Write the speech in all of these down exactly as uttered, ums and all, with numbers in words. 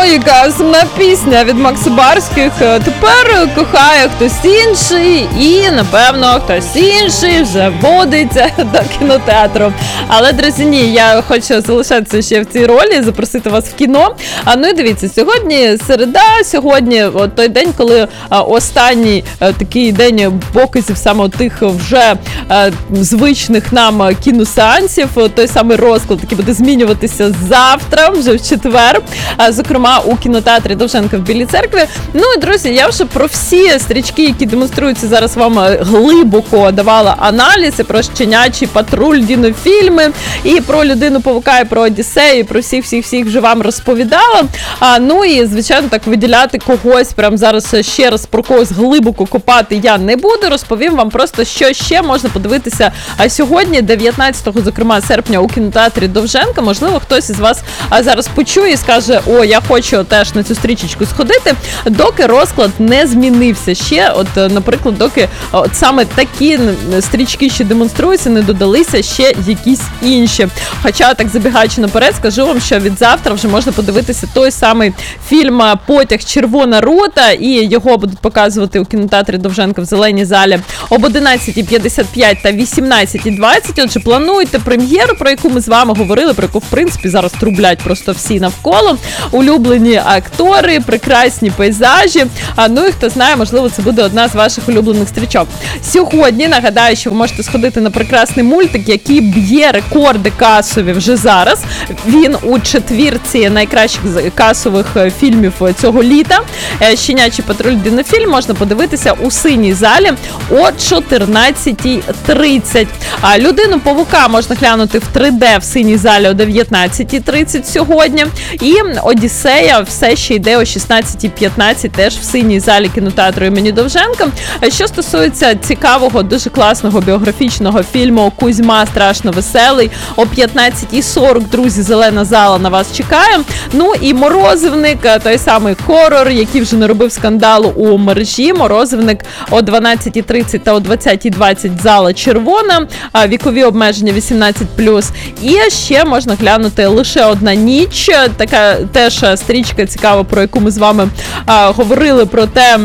яка сумна пісня від Макса Барських. Тепер кохає хтось інший і, напевно, хтось інший вже водиться до кінотеатру. Але, друзі, ні, я хочу залишатися ще в цій ролі, запросити вас в кіно. А ну і дивіться, сьогодні середа, сьогодні от той день, коли а, останній а, такий день показів саме тих вже а, звичних нам кіносеансів, той самий розклад, який буде змінюватися завтра, вже в четвер, а, зокрема у кінотеатрі Довженка в Білій Церкві. Ну і, друзі, я вже про всі стрічки, які демонструються зараз вам глибоко давала аналізи про щенячий патруль, дінофільми, і про Людину-павука, і про Одіссею, і про всіх-всіх-всіх вже вам розповідала. А, ну і, звичайно, так виділяти когось, прямо зараз ще раз про когось глибоко копати я не буду. Розповім вам просто, що ще можна подивитися а сьогодні, дев'ятнадцятого, зокрема, серпня у кінотеатрі Довженка. Можливо, хтось із вас а, зараз почує і скаже, о, я хочу теж на цю стрічечку сходити, доки розклад не змінився ще. От, наприклад, доки от саме такі стрічки ще демонструються, не додалися ще якісь інші. Хоча, так забігаючи наперед, скажу вам, що від завтра вже можна подивитися той самий фільм «Потяг. Червона рута», і його будуть показувати у кінотеатрі Довженка в зеленій залі об одинадцятій п'ятдесят п'ять та вісімнадцятій двадцять. Отже, плануйте прем'єру, про яку ми з вами говорили, про яку, в принципі, зараз трублять просто всі навколо. Улюблені актори, прекрасні пейзажі. А ну і хто знає, можливо, це буде одна з ваших улюблених стрічок. Сьогодні, нагадаю, що ви можете сходити на прекрасний мультик, який б'є рекорди касові вже зараз. Він у четвірці найкращих касових фільмів цього літа. «Щенячий патруль. Дінофільм» можна подивитися у синій залі о чотирнадцятій тридцять. А «Людину-павука» можна глянути в три де в синій залі о дев'ятнадцятій тридцять сьогодні. І «Одіссея» все ще йде о шістнадцятій п'ятнадцять теж в синій залі кінотеатру імені Довженка. Що стосується цікавого, дуже класного біографічного фільму «Кузьма страшно веселий», о п'ятнадцятій сорок, друзі, зелена зала на вас чекає. Ну і «Морозивник», той самий хорор, який вже не робив скандалу у мережі. «Морозивник» о дванадцятій тридцять та о двадцятій двадцять зала червона, вікові обмеження вісімнадцять плюс. І ще можна глянути «Лише одна ніч», така теж стрічка цікава, про яку ми з вами а, говорили, про те,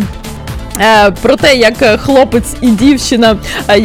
про те, як хлопець і дівчина,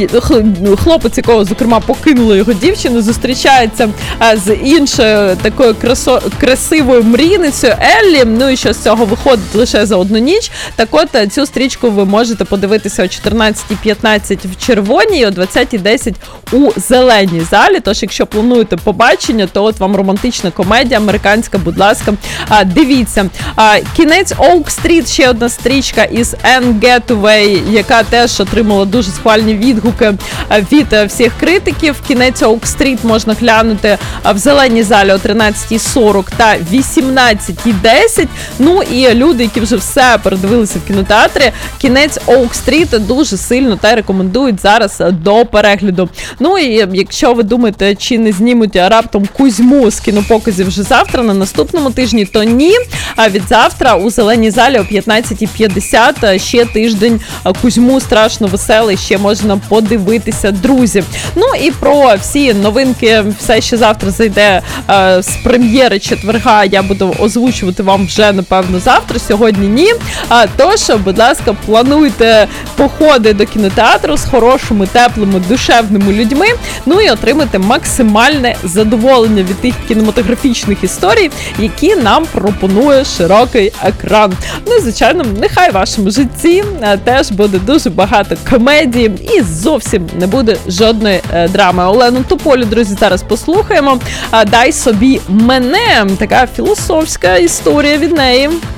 хлопець, якого, зокрема, покинула його дівчину, зустрічається з іншою такою красо, красивою мрійницею Еллі, ну і що з цього виходить лише за одну ніч. Так от, цю стрічку ви можете подивитися о чотирнадцятій п'ятнадцять в червоній і о двадцятій десять у зеленій залі. Тож, якщо плануєте побачення, то от вам романтична комедія американська, будь ласка, дивіться. Кінець Оук-стріт, ще одна стрічка із Енн Гетуей, яка теж отримала дуже схвальні відгуки від всіх критиків. Кінець Оук-стріт можна глянути в зеленій залі о тринадцятій сорок та вісімнадцятій десять. Ну і люди, які вже все передивилися в кінотеатрі, кінець Оук-стріт дуже сильно та рекомендують зараз до перегляду. Ну і якщо ви думаєте, чи не знімуть раптом Кузьму з кінопоказів вже завтра, на наступному тижні, то ні. А від завтра у зеленій залі о п'ятнадцятій п'ятдесят ще тиждень Кузьму страшно веселий ще можна подивитися, друзі. Ну і про всі новинки все ще завтра зайде е, з прем'єри четверга, я буду озвучувати вам вже, напевно, завтра, сьогодні ні. А, тож, будь ласка, плануйте походи до кінотеатру з хорошими, теплими, душевними людьми, ну і отримати максимальне задоволення від тих кінематографічних історій, які нам пропонує широкий екран. Ну і, звичайно, нехай в вашому житті теж буде дуже багато комедії і зовсім не буде жодної е, драми. Олену Тополю, друзі, зараз послухаємо. «Дай собі мене». Така філософська історія від неї.